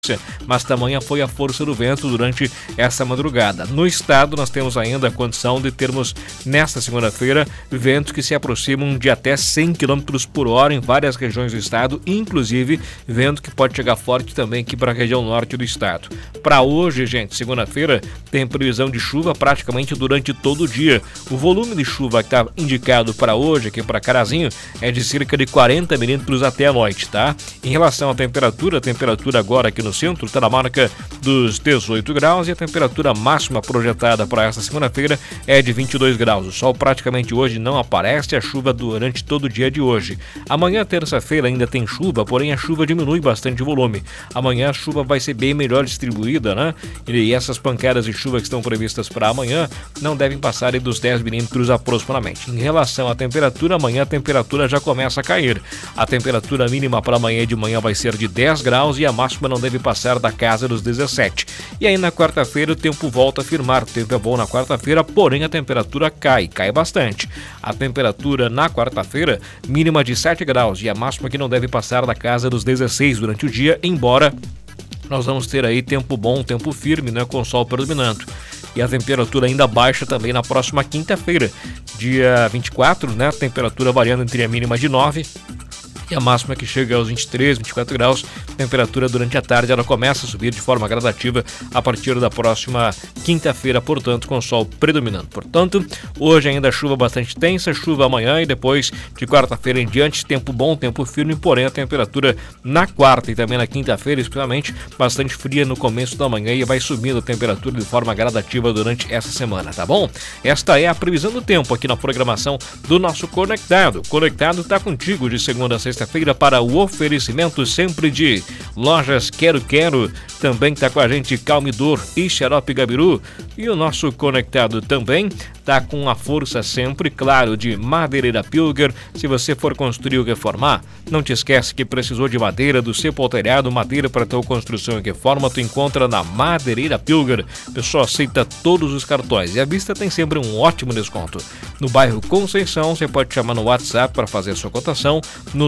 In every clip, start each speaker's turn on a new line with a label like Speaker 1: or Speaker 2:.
Speaker 1: mas tamanha foi a força do vento durante essa madrugada. No estado, nós temos ainda a condição de termos, nesta segunda-feira, ventos que se aproximam de até 100 km por hora em várias regiões do estado, inclusive vento que pode chegar forte também aqui para a região norte do estado. Para hoje, gente, segunda-feira, tem previsão de chuva praticamente durante todo o dia. O volume de chuva que está indicado para hoje, aqui para Carazinho, é de cerca de 40 milímetros até a noite, tá? Em relação à temperatura, a temperatura agora aqui no centro está na marca dos 18 graus e a temperatura máxima projetada para esta segunda-feira é de 22 graus. O sol praticamente hoje não aparece, a chuva durante todo o dia de hoje. Amanhã, terça-feira, ainda tem chuva, porém a chuva diminui bastante o volume. Amanhã a chuva vai ser bem melhor distribuída, né? E essas pancadas de chuva que estão previstas para amanhã não devem passar dos 10 milímetros aproximadamente. Em relação à temperatura, amanhã a temperatura já começa a cair. A temperatura mínima para amanhã de manhã vai ser de 10 graus e a máxima não deve passar da casa dos 17. E aí na quarta-feira o tempo volta a firmar. O tempo é bom na quarta-feira, porém a temperatura cai bastante. A temperatura na quarta-feira mínima de 7 graus e a máxima que não deve passar da casa dos 16 durante o dia, embora nós vamos ter aí tempo bom, tempo firme, né, com o sol predominando. E a temperatura ainda baixa também na próxima quinta-feira, dia 24, né, a temperatura variando entre a mínima de 9 e a máxima que chega aos 23, 24 graus. Temperatura durante a tarde ela começa a subir de forma gradativa a partir da próxima quinta-feira, portanto, com o sol predominando. Portanto, hoje ainda chuva bastante tensa, chuva amanhã e depois de quarta-feira em diante, tempo bom, tempo firme, porém a temperatura na quarta e também na quinta-feira, especialmente, bastante fria no começo da manhã e vai subindo a temperatura de forma gradativa durante essa semana, tá bom? Esta é a previsão do tempo aqui na programação do nosso Conectado. Conectado está contigo de segunda a sexta-feira para o oferecimento sempre de Lojas Quero Quero, também está com a gente Calmidor e Xarope Gabiru, e o nosso Conectado também está com a força sempre, claro, de Madeireira Pilger. Se você for construir ou reformar, não te esquece que precisou de madeira do seu telhado, madeira para tua construção e reforma, tu encontra na Madeireira Pilger. O pessoal aceita todos os cartões e à vista tem sempre um ótimo desconto. No bairro Conceição, você pode chamar no WhatsApp para fazer sua cotação no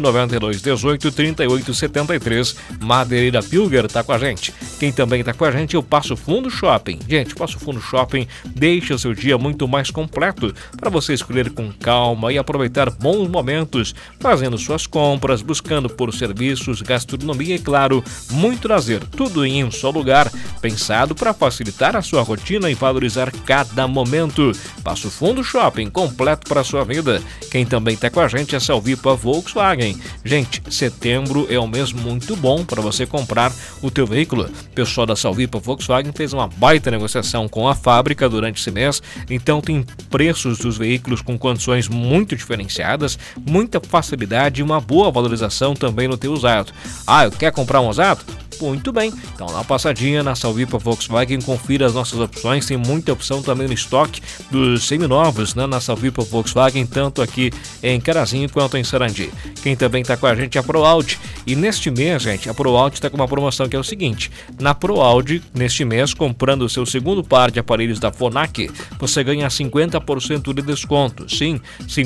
Speaker 1: 992 18 38 73. Madeireira Pilger está com a gente. Quem também está com a gente é o Passo Fundo Shopping. Gente, o Passo Fundo Shopping deixa o seu dia muito mais completo para você escolher com calma e aproveitar bons momentos, fazendo suas compras, buscando por serviços, gastronomia e, claro, muito lazer. Tudo em um só lugar, pensado para facilitar a sua rotina e valorizar cada momento. Passo Fundo Shopping, completo para a sua vida. Quem também está com a gente é a Salvipa Volkswagen. Gente, setembro é um mês muito bom para você comprar o teu veículo. O pessoal da Salvipa Volkswagen fez uma baita negociação com a fábrica durante esse mês, então tem preços dos veículos com condições muito diferenciadas, muita facilidade e uma boa valorização também no teu usado. Eu quero comprar um usado? Muito bem, então dá uma passadinha na Salvipa Volkswagen, confira as nossas opções, tem muita opção também no estoque dos seminovos, né, na Salvipa Volkswagen, tanto aqui em Carazinho quanto em Sarandi. Quem também está com a gente é a ProAudio, e neste mês, gente, a ProAudio está com uma promoção que é o seguinte: na ProAudio, neste mês, comprando o seu segundo par de aparelhos da Fonac, você ganha 50% de desconto, sim,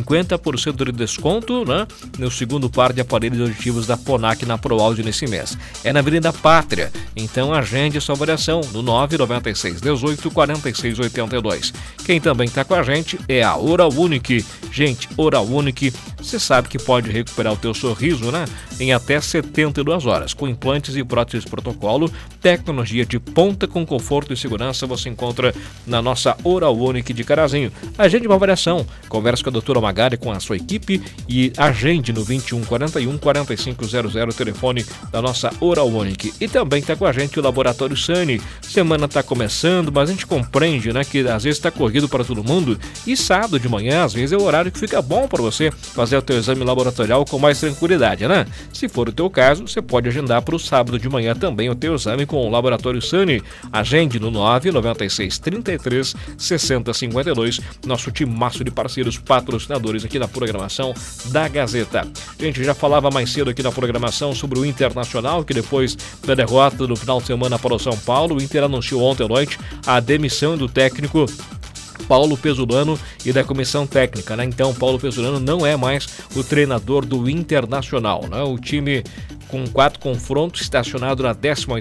Speaker 1: 50% de desconto, né, no segundo par de aparelhos auditivos da Fonac na ProAudio nesse mês. É na Avenida Pátria, então agende sua variação no 996 18 46 82. Quem também está com a gente é a Oral Unique. Gente, Oral Unique, você sabe que pode recuperar o teu sorriso, né, em até 72 horas, com implantes e próteses protocolo, tecnologia de ponta com conforto e segurança, você encontra na nossa Oral Unique de Carazinho. Agende uma variação, converse com a doutora Magari, com a sua equipe e agende no 21 41 4500, telefone da nossa Oral Unique. E também está com a gente o Laboratório Sani. Semana está começando, mas a gente compreende, né, que às vezes está corrido para todo mundo e sábado de manhã, às vezes é o horário que fica bom para você fazer o teu exame laboratorial com mais tranquilidade, né? Se for o teu caso, você pode agendar para o sábado de manhã também o teu exame com o Laboratório Sani. Agende no 996 33 60 52, nosso timaço de parceiros patrocinadores aqui na programação da Gazeta. A gente já falava mais cedo aqui na programação sobre o Internacional, que depois da derrota no final de semana para o São Paulo, o Inter anunciou ontem à noite a demissão do técnico Paulo Pesolano e da comissão técnica, né? Então, Paulo Pesolano não é mais o treinador do Internacional, né? O time com 4 confrontos, estacionado na 18ª